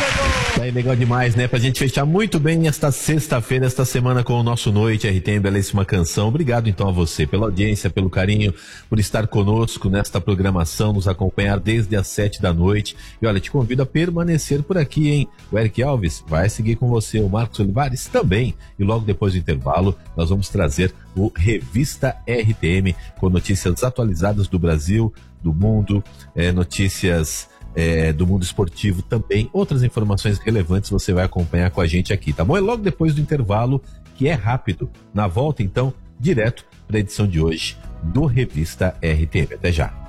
Aí, legal demais, né? Pra gente fechar muito bem esta sexta-feira, esta semana com o nosso Noite RTM, belíssima canção. Obrigado então a você pela audiência, pelo carinho, por estar conosco nesta programação, nos acompanhar desde as 7 da noite. E olha, te convido a permanecer por aqui, hein? O Eric Alves vai seguir com você, o Marcos Olivares também. E logo depois do intervalo, nós vamos trazer o Revista RTM com notícias atualizadas do Brasil, do mundo, notícias do mundo esportivo também, outras informações relevantes você vai acompanhar com a gente aqui, tá bom? É logo depois do intervalo, que é rápido. Na volta, então, direto para a edição de hoje do Revista RTM. Até já.